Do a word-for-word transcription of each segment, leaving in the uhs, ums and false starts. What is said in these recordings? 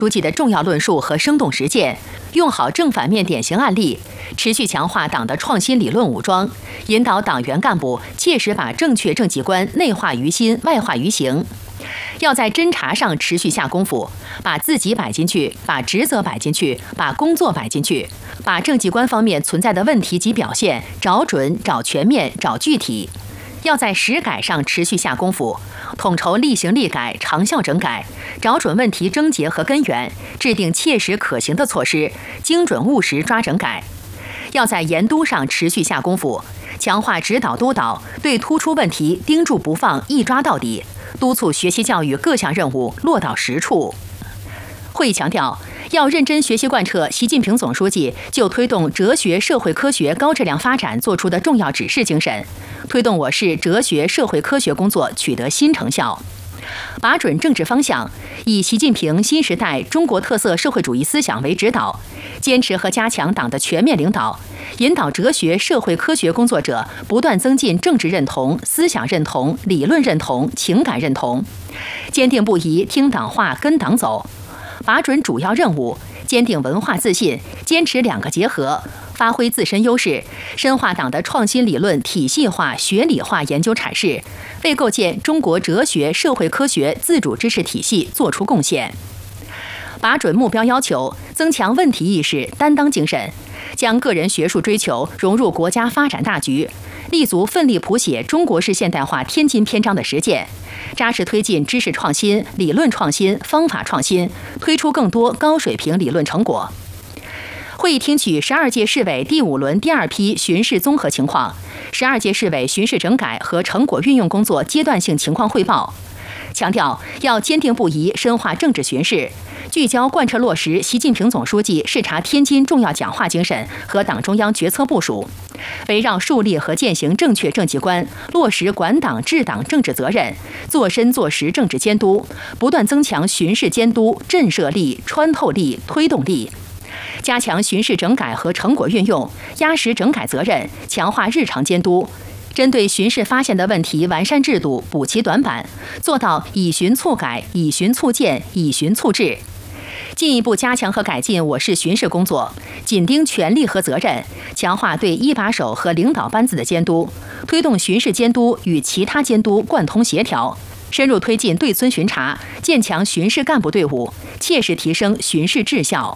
书记的重要论述和生动实践，用好正反面典型案例，持续强化党的创新理论武装，引导党员干部切实把正确政绩观内化于心、外化于行。要在侦查上持续下功夫，把自己摆进去，把职责摆进去，把工作摆进去，把政绩观方面存在的问题及表现找准、找全面、找具体。要在实改上持续下功夫，统筹厉行厉改、长效整改，找准问题症结和根源，制定切实可行的措施，精准务实抓整改。要在研督上持续下功夫，强化指导督导，对突出问题盯住不放，一抓到底，督促学习教育各项任务落到实处。会议强调，要认真学习贯彻习近平总书记就推动哲学社会科学高质量发展作出的重要指示精神，推动我市哲学社会科学工作取得新成效。把准政治方向，以习近平新时代中国特色社会主义思想为指导，坚持和加强党的全面领导，引导哲学社会科学工作者不断增进政治认同、思想认同、理论认同、情感认同，坚定不移听党话、跟党走。把准主要任务，坚定文化自信，坚持两个结合，发挥自身优势，深化党的创新理论体系化、学理化研究阐释，为构建中国哲学社会科学自主知识体系作出贡献。把准目标要求，增强问题意识、担当精神，将个人学术追求融入国家发展大局，立足奋力谱写中国式现代化天津篇章的实践，扎实推进知识创新、理论创新、方法创新，推出更多高水平理论成果。会议听取十二届市委第五轮第二批巡视综合情况，十二届市委巡视整改和成果运用工作阶段性情况汇报，强调要坚定不移深化政治巡视，聚焦贯彻落实习近平总书记视察天津重要讲话精神和党中央决策部署，围绕树立和践行正确政绩观，落实管党治党政治责任，做深做实政治监督，不断增强巡视监督震慑力、穿透力、推动力。加强巡视整改和成果运用，压实整改责任，强化日常监督，针对巡视发现的问题完善制度，补齐短板，做到以巡促改、以巡促建、以巡促治。进一步加强和改进我市巡视工作，紧盯权力和责任，强化对一把手和领导班子的监督，推动巡视监督与其他监督贯通协调，深入推进对村巡查，建强巡视干部队伍，切实提升巡视质效。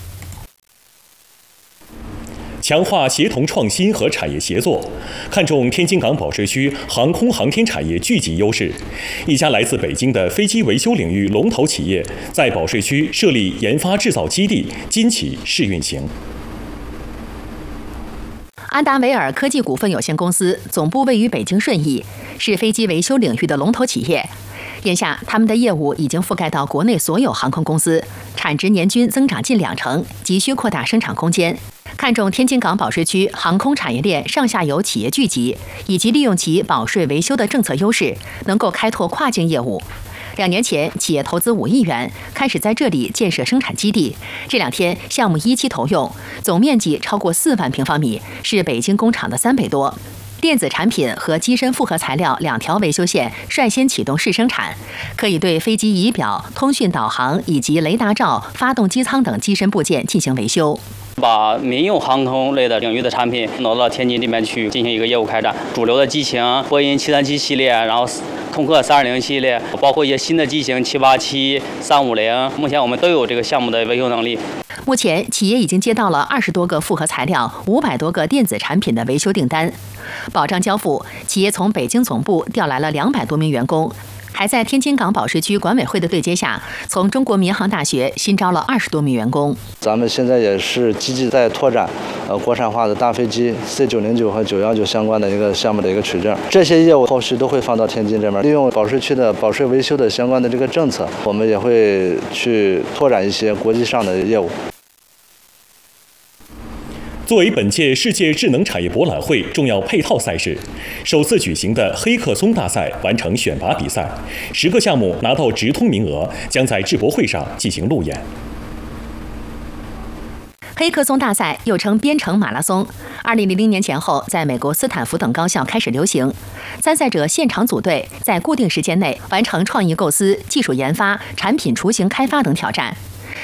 强化协同创新和产业协作，看重天津港保税区航空航天产业聚集优势。一家来自北京的飞机维修领域龙头企业，在保税区设立研发制造基地，今起试运行。 安达维尔科技股份有限公司总部位于北京顺义，是飞机维修领域的龙头企业。眼下，他们的业务已经覆盖到国内所有航空公司，产值年均增长近两成，急需扩大生产空间。看重天津港保税区航空产业链上下游企业聚集，以及利用其保税维修的政策优势，能够开拓跨境业务。两年前，企业投资五亿元，开始在这里建设生产基地。这两天，项目一期投用，总面积超过四万平方米，是北京工厂的三倍多。电子产品和机身复合材料两条维修线率先启动试生产，可以对飞机仪表、通讯导航以及雷达罩、发动机舱等机身部件进行维修。 把民用航空类的领域的产品挪到天津这边去进行一个业务开展。主流的机型，波音七三七系列，然后空客三二零系列，包括一些新的机型七八七、三五零，目前我们都有这个项目的维修能力。 目前，企业已经接到了二十多个复合材料、五百多个电子产品的维修订单。保障交付，企业从北京总部调来了两百多名员工，还在天津港保税区管委会的对接下，从中国民航大学新招了二十多名员工。 咱们现在也是积极在拓展，呃，国产化的大飞机 C 九零九和九一九相关的一个项目的一个取证，这些业务后续都会放到天津这边，利用保税区的保税维修的相关的这个政策，我们也会去拓展一些国际上的业务。 作为本届世界智能产业博览会重要配套赛事，首次举行的黑客松大赛完成选拔比赛，十个项目拿到直通名额，将在智博会上进行路演。 黑客松大赛又称编程马拉松，二零零零年前后在美国斯坦福等高校开始流行。参赛者现场组队，在固定时间内完成创意构思、技术研发、产品雏形开发等挑战。